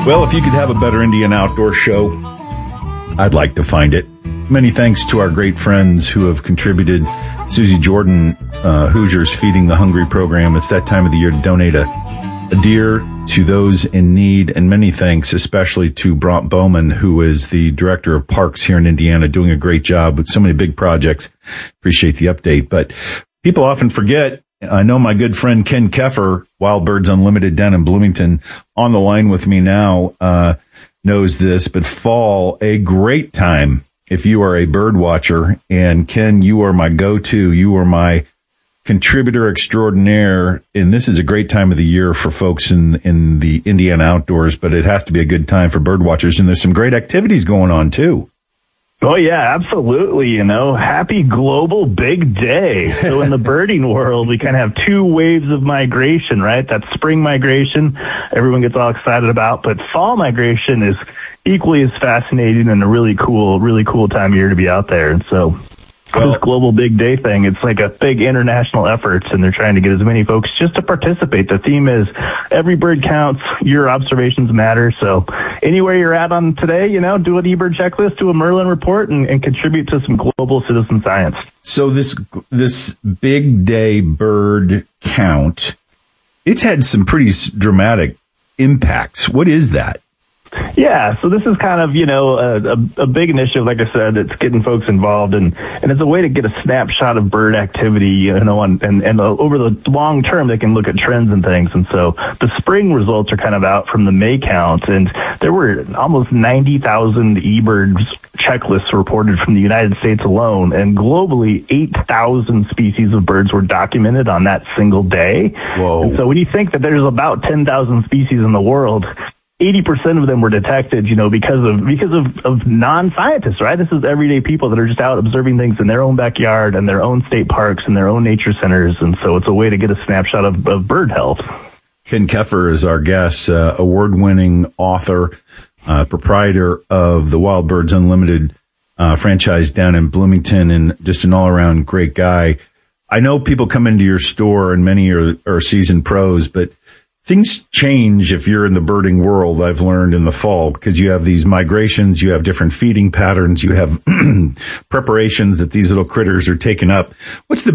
Well, if you could have a better Indiana outdoor show, I'd like to find it. Many thanks to our great friends who have contributed. Susie Jordan, Hoosiers Feeding the Hungry program. It's that time of the year to donate a deer to those in need. And many thanks, especially to Bront Bowman, who is the director of parks here in Indiana, doing a great job with so many big projects. Appreciate the update. But people often forget. I know my good friend Ken Keffer, Wild Birds Unlimited down in Bloomington, on the line with me now, knows this, but fall, a great time if you are a bird watcher. And Ken, you are my go-to. You are my contributor extraordinaire. And this is a great time of the year for folks in the Indiana outdoors, but it has to be a good time for bird watchers. And there's some great activities going on too. Oh, yeah, absolutely. Happy global big day. So in the birding world, we kind of have two waves of migration, right? That spring migration, everyone gets all excited about, but fall migration is equally as fascinating and a really cool time of year to be out there. And so this global big day thing, it's like a big international effort, and they're trying to get as many folks just to participate. The theme is every bird counts, your observations matter. So anywhere you're at on today, do an eBird checklist, do a Merlin report, and contribute to some global citizen science. So this big day bird count, it's had some pretty dramatic impacts. What is that? Yeah, so this is kind of, a big initiative, like I said, it's getting folks involved, and it's a way to get a snapshot of bird activity, and over the long term, they can look at trends and things. And so the spring results are kind of out from the May count, and there were almost 90,000 eBird checklists reported from the United States alone, and globally, 8,000 species of birds were documented on that single day. Whoa. And so when you think that there's about 10,000 species in the world, 80% of them were detected, because of non-scientists, right? This is everyday people that are just out observing things in their own backyard and their own state parks and their own nature centers. And so it's a way to get a snapshot of bird health. Ken Keffer is our guest, award-winning author, proprietor of the Wild Birds Unlimited franchise down in Bloomington, and just an all-around great guy. I know people come into your store, and many are seasoned pros, but things change if you're in the birding world, I've learned, in the fall, because you have these migrations, you have different feeding patterns, you have preparations that these little critters are taking up. What's the